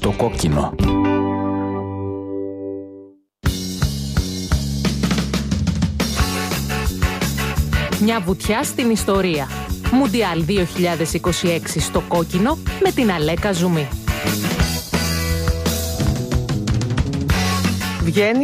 Στο κόκκινο. Μια βουτιά στην ιστορία. Μουντιάλ 2026 στο κόκκινο με την Αλέκα Ζουμί. Βγαίνει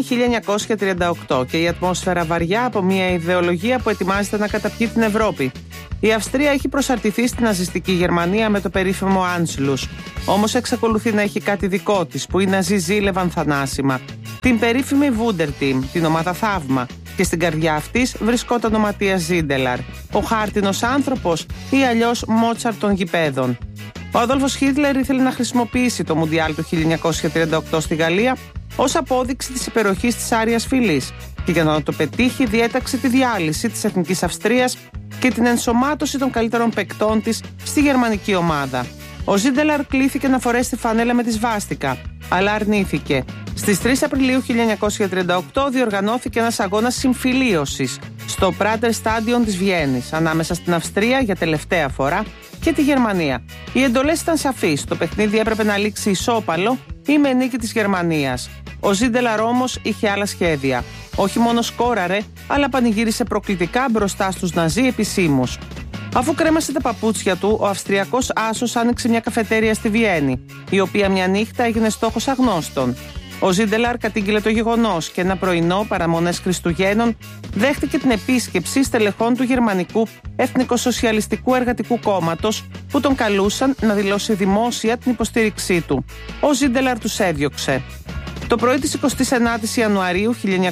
1938 και η ατμόσφαιρα βαριά από μια ιδεολογία που ετοιμάζεται να καταπιεί την Ευρώπη. Η Αυστρία έχει προσαρτηθεί στην ναζιστική Γερμανία με το περίφημο Άνσλους. Όμως εξακολουθεί να έχει κάτι δικό της που οι Ναζί ζήλευαν θανάσιμα. Την περίφημη Wunderteam, την ομάδα Θαύμα. Και στην καρδιά αυτής βρισκόταν ο Ματίας Ζίντελαρ, ο χάρτινος άνθρωπος ή αλλιώς Μότσαρτ των γηπέδων. Ο Αδόλφος Χίτλερ ήθελε να χρησιμοποιήσει το Μουντιάλ του 1938 στη Γαλλία ως απόδειξη της υπεροχής της Άριας φυλής και για να το πετύχει διέταξε τη διάλυση της Εθνικής Αυστρίας και την ενσωμάτωση των καλύτερων παικτών της στη γερμανική ομάδα. Ο Ζίντελαρ κλήθηκε να φορέσει τη φανέλα με τη σβάστικα, αλλά αρνήθηκε. Στις 3 Απριλίου 1938 διοργανώθηκε ένας αγώνας συμφιλίωσης στο Prater Stadion της Βιέννης ανάμεσα στην Αυστρία για τελευταία φορά και τη Γερμανία. Οι εντολές ήταν σαφείς. Το παιχνίδι έπρεπε να λήξει ισόπαλο ή με νίκη της Γερμανίας. Ο Ζίντελαρ όμως είχε άλλα σχέδια. Όχι μόνο σκόραρε, αλλά πανηγύρισε προκλητικά μπροστά στους Ναζί επισήμους. Αφού κρέμασε τα παπούτσια του, ο Αυστριακός άσος άνοιξε μια καφετέρια στη Βιέννη, η οποία μια νύχτα έγινε στόχος αγνώστων. Ο Ζίντελαρ κατήγγειλε το γεγονός και ένα πρωινό παραμονές Χριστουγέννων δέχτηκε την επίσκεψη στελεχών του Γερμανικού Εθνικοσοσιαλιστικού Εργατικού Κόμματος που τον καλούσαν να δηλώσει δημόσια την υποστήριξή του. Ο Ζίντελαρ τους έδιωξε. Το πρωί της 29ης Ιανουαρίου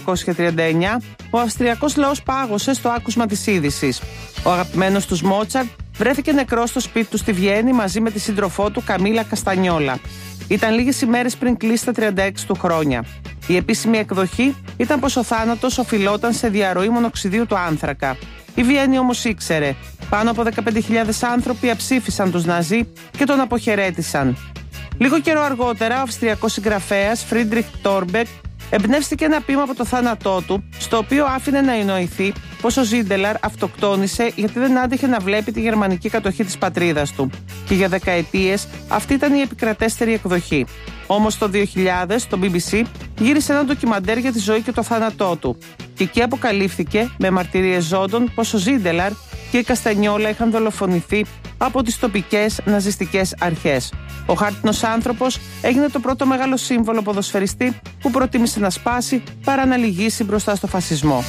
1939, ο Αυστριακός λαός πάγωσε στο άκουσμα της είδησης. Ο αγαπημένος τους Μότσαρτ βρέθηκε νεκρός στο σπίτι του στη Βιέννη μαζί με τη σύντροφό του Καμίλα Καστανιόλα. Ήταν λίγες ημέρες πριν κλείσει τα 36 του χρόνια. Η επίσημη εκδοχή ήταν πως ο θάνατος οφειλόταν σε διαρροή μονοξιδίου του άνθρακα. Η Βιέννη όμως ήξερε. Πάνω από 15.000 άνθρωποι αψήφισαν τους Ναζί και τον αποχαιρέτησαν. Λίγο καιρό αργότερα, ο αυστριακός συγγραφέας Φρίντριχ Τόρμπεκ εμπνεύστηκε ένα ποίημα από το θάνατό του, στο οποίο άφηνε να εννοηθεί πως ο Ζίντελαρ αυτοκτόνησε γιατί δεν άντεχε να βλέπει τη γερμανική κατοχή της πατρίδας του. Και για δεκαετίες αυτή ήταν η επικρατέστερη εκδοχή. Όμως το 2000 το BBC γύρισε ένα ντοκιμαντέρ για τη ζωή και το θάνατό του. Και εκεί αποκαλύφθηκε με μαρτυρίες ζώντων πως ο Ζίντελαρ και η Καστανιόλα είχαν δολοφονηθεί από τις τοπικές ναζιστικές αρχές. Ο χάρτινος άνθρωπος έγινε το πρώτο μεγάλο σύμβολο ποδοσφαιριστή που προτίμησε να σπάσει παρά να λυγίσει μπροστά στο φασισμό.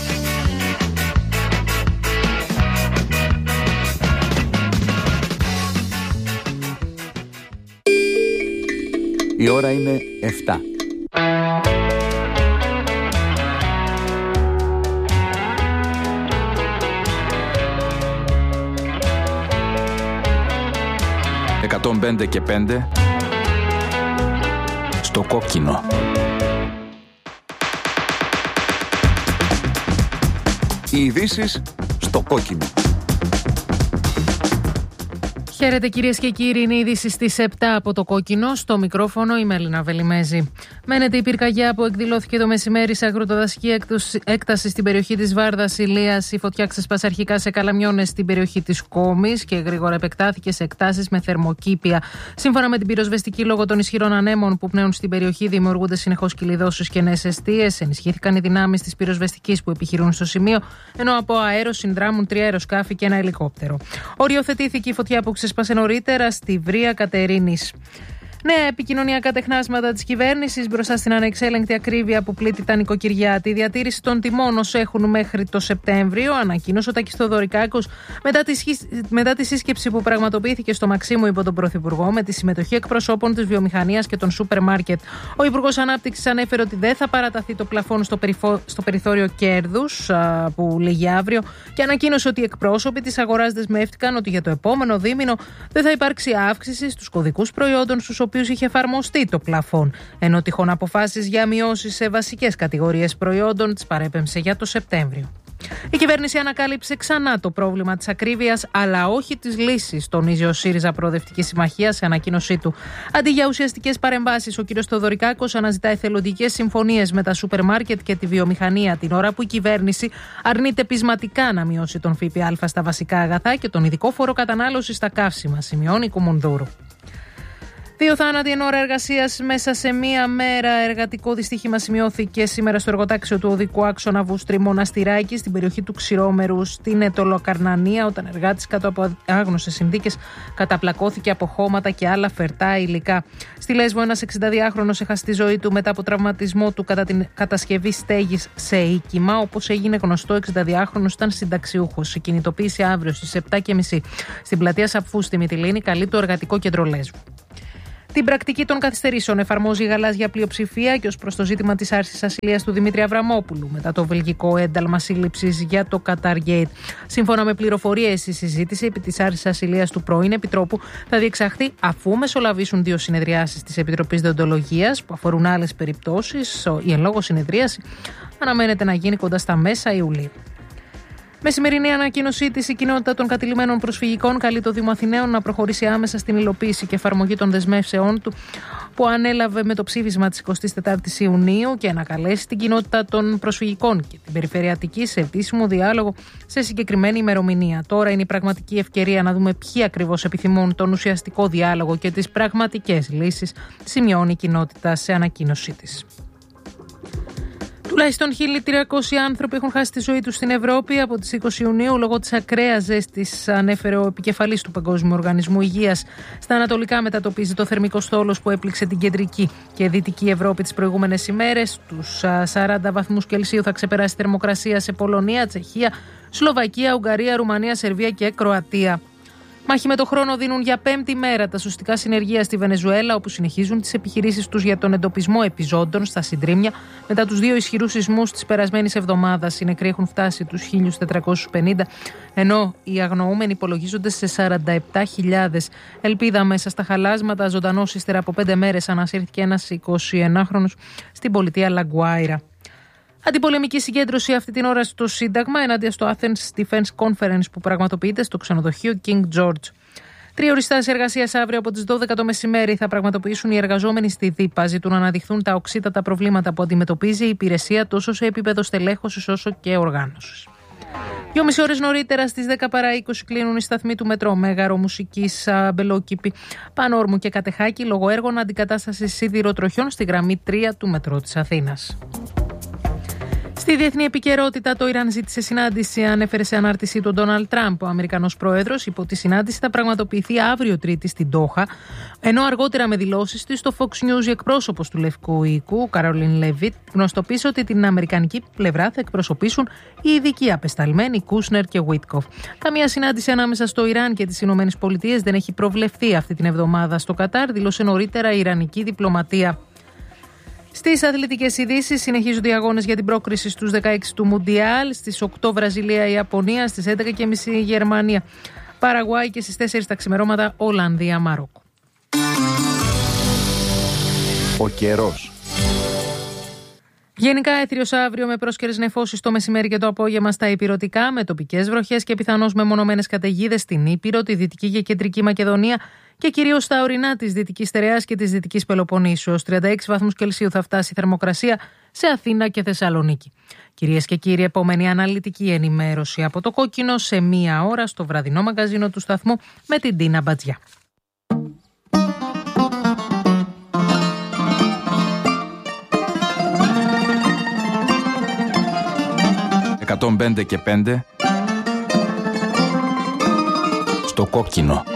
Η ώρα είναι 7. «105 και 5» στο κόκκινο. Οι ειδήσεις στο κόκκινο. Χαίρετε κυρίες και κύριοι, είναι οι ειδήσεις στις 7 από το κόκκινο. Στο μικρόφωνο η Μέλινα Βελιμέζη. Μένεται η πυρκαγιά που εκδηλώθηκε το μεσημέρι σε αγροτοδασική έκταση στην περιοχή της Βάρδας Ηλίας. Η φωτιά ξεσπάσε αρχικά σε καλαμιώνες στην περιοχή της Κόμης και γρήγορα επεκτάθηκε σε εκτάσεις με θερμοκήπια. Σύμφωνα με την πυροσβεστική, λόγω των ισχυρών ανέμων που πνέουν στην περιοχή, δημιουργούνται συνεχώς κυλιδώσεις και νέες εστίες. Ενισχύθηκαν οι δυνάμεις της πυροσβεστικής που επιχειρούν στο σημείο, ενώ από αέρο συνδράμουν 3 αεροσκάφη και ένα ελικόπτερο. Οριοθετήθηκε η φωτιά που ξέσπασε νωρίτερα στη Βρία Κατερίνης. Νέα επικοινωνιακά τεχνάσματα της κυβέρνησης μπροστά στην ανεξέλεγκτη ακρίβεια που πλήττει τα νοικοκυριά. Τη διατήρηση των τιμών όσο έχουν μέχρι το Σεπτέμβριο, ανακοίνωσε ο Τάκης Θεοδωρικάκος μετά τη σύσκεψη που πραγματοποιήθηκε στο Μαξίμου υπό τον Πρωθυπουργό με τη συμμετοχή εκπροσώπων της βιομηχανίας και των σούπερ μάρκετ. Ο Υπουργός Ανάπτυξης ανέφερε ότι δεν θα παραταθεί το πλαφόν στο περιθώριο κέρδους που λήγει αύριο και ανακοίνωσε ότι οι εκπρόσωποι της αγοράς δεσμεύτηκαν ότι για το επόμενο δίμηνο δεν θα υπάρξει αύξηση στους κωδικούς προϊόντων στους οποίους είχε εφαρμοστεί το πλαφόν, ενώ τυχόν αποφάσεις για μειώσεις σε βασικές κατηγορίες προϊόντων τις παρέπεμψε για το Σεπτέμβριο. Η κυβέρνηση ανακάλυψε ξανά το πρόβλημα της ακρίβειας, αλλά όχι της λύσης, τονίζει ο ΣΥΡΙΖΑ Προοδευτική Συμμαχία σε ανακοίνωσή του. Αντί για ουσιαστικές παρεμβάσεις, ο κ. Θεοδωρικάκος αναζητά εθελοντικές συμφωνίες με τα σούπερ μάρκετ και τη βιομηχανία, την ώρα που η κυβέρνηση αρνείται πεισματικά να μειώσει τον ΦΠΑ στα βασικά αγαθά και τον ειδικό φόρο κατανάλωσης στα καύσιμα, σημειώνει η Κουμουνδούρου. 2 θάνατοι εν ώρα εργασίας μέσα σε μία μέρα. Εργατικό δυστύχημα σημειώθηκε σήμερα στο εργοτάξιο του οδικού άξονα Βούστρη Μοναστηράκη, στην περιοχή του Ξηρόμερου, στην Ετωλοκαρνανία, όταν εργάτης κάτω από άγνωστες συνθήκες καταπλακώθηκε από χώματα και άλλα φερτά υλικά. Στη Λέσβο, ένας 62χρονος έχασε τη ζωή του μετά από τραυματισμό του κατά την κατασκευή στέγης σε οίκημα. Όπως έγινε γνωστό, 62χρονος ήταν συνταξιούχος. Η κινητοποίηση αύριο στις 7.30 στην πλατεία Σαπφού στη Μυτιλήνη καλεί το Εργατικό Κέντρο Λέσβου. Την πρακτική των καθυστερήσεων εφαρμόζει η γαλάζια πλειοψηφία και ως προς το ζήτημα της άρσης ασυλίας του Δημήτρη Αβραμόπουλου μετά το βελγικό ένταλμα σύλληψης για το Qatargate. Σύμφωνα με πληροφορίες, η συζήτηση επί της άρσης ασυλίας του πρώην Επιτρόπου θα διεξαχθεί αφού μεσολαβήσουν 2 συνεδριάσεις της Επιτροπής Δεοντολογίας που αφορούν άλλες περιπτώσεις. Η εν λόγω συνεδρίαση αναμένεται να γίνει κοντά στα μέσα Ιουλίου. Με σημερινή ανακοίνωσή της, η κοινότητα των κατηλημένων προσφυγικών καλεί το Δήμο Αθηναίων να προχωρήσει άμεσα στην υλοποίηση και εφαρμογή των δεσμεύσεών του που ανέλαβε με το ψήφισμα της 24ης Ιουνίου και να καλέσει την κοινότητα των προσφυγικών και την περιφερειατική σε επίσημο διάλογο σε συγκεκριμένη ημερομηνία. Τώρα είναι η πραγματική ευκαιρία να δούμε ποιοι ακριβώς επιθυμούν τον ουσιαστικό διάλογο και τις πραγματικές λύσεις, σημειώνει η κοινότητα σε ανακοίνωσή της. Τουλάχιστον 1.300 άνθρωποι έχουν χάσει τη ζωή τους στην Ευρώπη από τις 20 Ιουνίου λόγω της ακραίας ζέστης, ανέφερε ο επικεφαλής του Παγκόσμιου Οργανισμού Υγείας. Στα ανατολικά μετατοπίζει το θερμικό στόλος που έπληξε την κεντρική και δυτική Ευρώπη τις προηγούμενες ημέρες. Τους 40 βαθμούς Κελσίου θα ξεπεράσει η θερμοκρασία σε Πολωνία, Τσεχία, Σλοβακία, Ουγγαρία, Ρουμανία, Σερβία και Κροατία. Μάχη με το χρόνο δίνουν για 5η μέρα τα σωστικά συνεργεία στη Βενεζουέλα, όπου συνεχίζουν τις επιχειρήσεις τους για τον εντοπισμό επιζώντων στα συντρίμμια μετά τους 2 ισχυρούς σεισμούς της περασμένης εβδομάδας. Οι νεκροί έχουν φτάσει τους 1.450, ενώ οι αγνοούμενοι υπολογίζονται σε 47.000. Ελπίδα μέσα στα χαλάσματα, ζωντανός ύστερα από 5 μέρες ανασύρθηκε ένας 21χρονος στην πολιτεία Λαγκουάιρα. Αντιπολεμική συγκέντρωση αυτή την ώρα στο Σύνταγμα ενάντια στο Athens Defense Conference που πραγματοποιείται στο ξενοδοχείο King George. 3 οριστάσεις εργασίας αύριο από τις 12 το μεσημέρι θα πραγματοποιήσουν οι εργαζόμενοι στη ΔΥΠΑ. Ζητούν να αναδειχθούν τα οξύτατα προβλήματα που αντιμετωπίζει η υπηρεσία τόσο σε επίπεδο στελέχωσης όσο και οργάνωσης. 2,5 ώρες νωρίτερα στις 10 παρά 20 κλείνουν οι σταθμοί του μετρό Μέγαρο, Μουσικής, Μπελόκηπη, Πανόρμου και Κατεχάκη λόγω έργων αντικατάστασης σιδηροτροχιών στη γραμμή 3 του μετρό της Αθήνας. Στη διεθνή επικαιρότητα, το Ιράν ζήτησε συνάντηση, ανέφερε σε ανάρτησή του Ντόναλντ Τραμπ. Ο Αμερικανός πρόεδρος είπε ότι η συνάντηση θα πραγματοποιηθεί αύριο Τρίτη στην Ντόχα, ενώ αργότερα με δηλώσεις της στο Fox News η εκπρόσωπος του Λευκού Οίκου, Καρόλιν Λεβίτ, γνωστοποίησε ότι την αμερικανική πλευρά θα εκπροσωπήσουν οι ειδικοί απεσταλμένοι Κούσνερ και Βίτκοφ. Καμία συνάντηση ανάμεσα στο Ιράν και τις Ηνωμένες Πολιτείες δεν έχει προβλεφθεί αυτή την εβδομάδα στο Κατάρ, δήλωσε νωρίτερα η Ιρανική διπλωματία. Στις αθλητικές ειδήσεις συνεχίζονται οι αγώνες για την πρόκριση στους 16 του Μουντιάλ. Στις 8 Βραζιλία, Ιαπωνία, στις 11.30 Γερμανία, Παραγουάη και στις 4 τα ξημερώματα Ολλανδία, Μαρόκο. Ο καιρός. Γενικά έθριος αύριο με πρόσκαιρες νεφώσεις το μεσημέρι και το απόγευμα στα ηπειρωτικά, με τοπικές βροχές και πιθανώς μεμονωμένες καταιγίδες στην Ήπειρο, τη Δυτική και Κεντρική Μακεδονία και κυρίως στα ορεινά της Δυτικής Στερεάς και της Δυτικής Πελοποννήσου. Ως 36 βαθμούς Κελσίου θα φτάσει η θερμοκρασία σε Αθήνα και Θεσσαλονίκη. Κυρίες και κύριοι, επόμενη αναλυτική ενημέρωση από το Κόκκινο σε 1 ώρα στο βραδινό μαγκαζίνο του σταθμού με την Τίνα Μπατζιά. 105 και 5 στο Κόκκινο.